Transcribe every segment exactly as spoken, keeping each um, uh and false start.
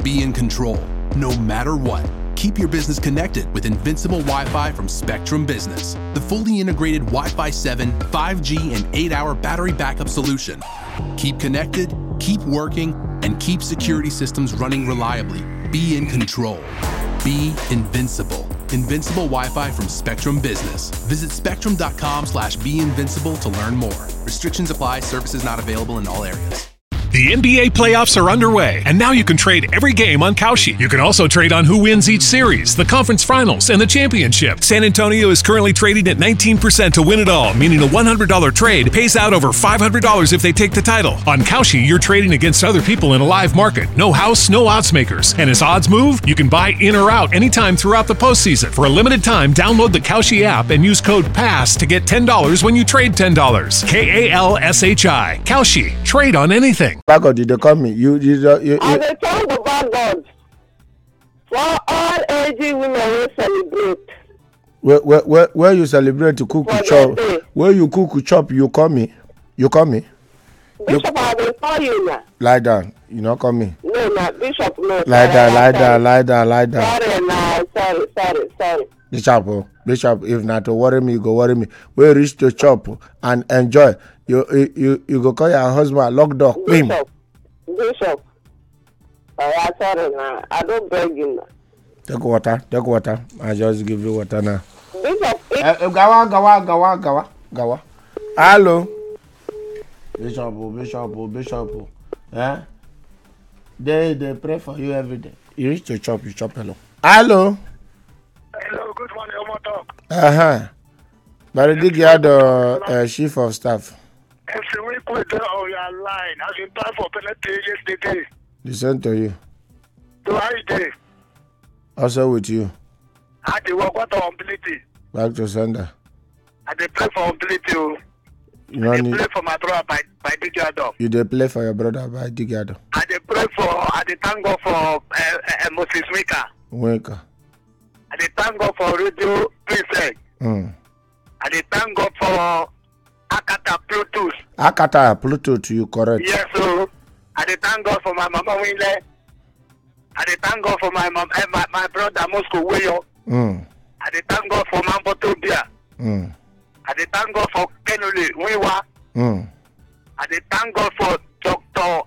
Be in control, no matter what. Keep your business connected with Invincible Wi-Fi from Spectrum Business, the fully integrated Wi-Fi seven, five G, and eight hour battery backup solution. Keep connected, keep working, and keep security systems running reliably. Be in control. Be invincible. Invincible Wi-Fi from Spectrum Business. Visit spectrum.com slash be invincible to learn more. Restrictions apply. Services not available in all areas. The N B A playoffs are underway, and now you can trade every game on Kalshi. You can also trade on who wins each series, the conference finals, and the championship. San Antonio is currently trading at nineteen percent to win it all, meaning a one hundred dollars trade pays out over five hundred dollars if they take the title. On Kalshi, you're trading against other people in a live market. No house, no odds makers. And as odds move, you can buy in or out anytime throughout the postseason. For a limited time, download the Kalshi app and use code PASS to get ten dollars when you trade ten dollars. K A L S H I. Kalshi. Trade on anything. Bad God, did they call me? You, you, you, you, you. I dey thank the bad God for all aging women who celebrate. Where, where, where, where you celebrate to cook For chop? their day. Where you cook chop? You call me. You call me. Bishop, I dey call you now. Lie down. You not call me. No, no, Bishop, no. Lie sorry, down. Lie sorry. down. Lie down. Lie down. Sorry, nah, sorry, sorry, sorry. Bishop, oh, Bishop, if not to worry me, you go worry me. We reach to chop and enjoy. You, you, you, you go call your husband lock door. Bim. Bishop, Bishop. Oh, yeah, sorry, nah. I don't beg you now. Take water. Take water. I just give you water now. Bishop, if Uh, gawa, gawa, gawa, gawa, gawa. Hello. Bishop, oh, Bishop, oh, Bishop. Oh. Eh? They, they pray for you every day. You reach to chop, you chop hello. Hello. Hello, good morning, Omo Talk. Uh-huh. But did you have the uh, chief of staff? M C we put there on your line. I've been trying for penalty yesterday. Listen to you. Do I day? Also with you. I dey work what on ability. Back to sender. I dey play for ability. oh. You I don't dey need, play for my brother by by D J Adolf. you dey play for your brother by Digado. I dey pray for. I dey thank God for uh, uh, Moses Mika. Wake. I dey thank God for Radio Princess. Mm. I dey thank God for Akata Bluetooth. Akata Bluetooth, you correct. Yes, so I dey thank God for my mama Winle. I dey thank God for my mom, eh, my, my brother Moscow Wayo. Mm. I dey thank God for Mambo Tobia. Mm. I dey thank God for Kenule Wiwa. Mm. I dey thank God for Doctor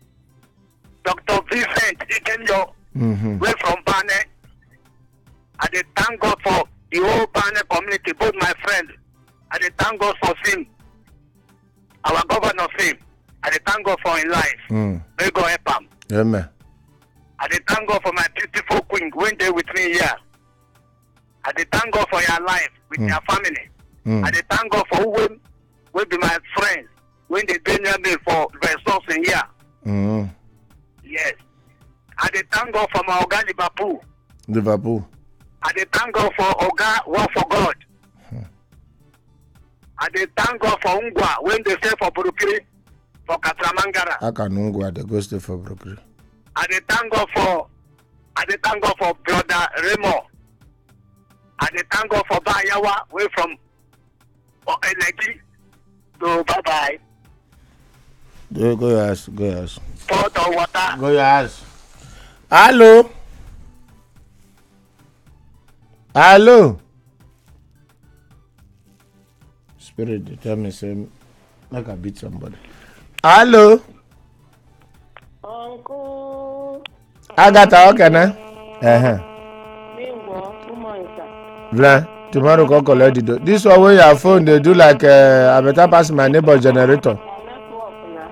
Doctor Vincent Ikenyo, Mm-hmm. way from Bane. I dey thank God for the whole Bane community, both my friends. I dey thank God for Sim, our governor Sim. I dey thank God for his life. Mm. May God help him. Amen. I dey thank God for my beautiful queen when they with me here. I dey thank God for your life with Mm. your family. Mm. I dey thank God for who will, will be my friends when they bring me for resources here. Mm. Yes. I dey thank God for my Oga Liverpool. Liverpool. I dey thank God for Oga War for God. Hmm. I dey thank God for Ungwa when they say for Burukiri, for Katramangara. Akanungwa, the ghost of Brooklyn. I dey thank God for I dey thank God for brother Remo. I dey thank God for Bayawa way from Elegi. So bye bye. Go, go your ass, go your ass. Pour the water. Go your ass. Hello. Hello. Spirit, they tell me, say, make I beat somebody. Hello. Uncle. Agatha, okay, na? Uh-huh. Bimbo, good morning, sir. Blah. Tomorrow, go collect the door. This one where your phone, they do like, uh, I better pass my neighbor generator. Network now.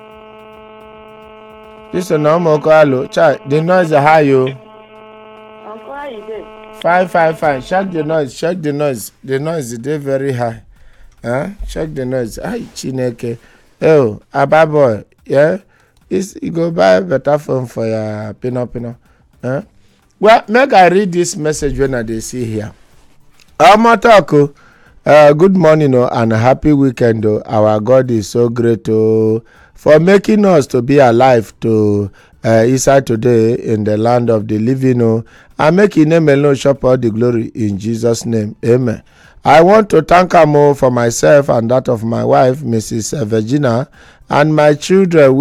This is normal call. Child, the noise is high, yo. Uncle, how you doing? Fine, fine, fine. Check the noise. Check the noise. The noise is there very high. Huh? Check the noise. Ay, Chineke. Oh, Abba boy. Yeah? It's, you go buy a better phone for your pino pino. Huh? Well, make I read this message when I dey see here. Omo uh, good morning oh, and a happy weekend. Oh. Our God is so great oh, for making us to be alive to uh, inside today in the land of the living oh, and make his name alone shop all the glory in Jesus' name. Amen. I want to thank him oh, for myself and that of my wife, Missus Virginia, and my children.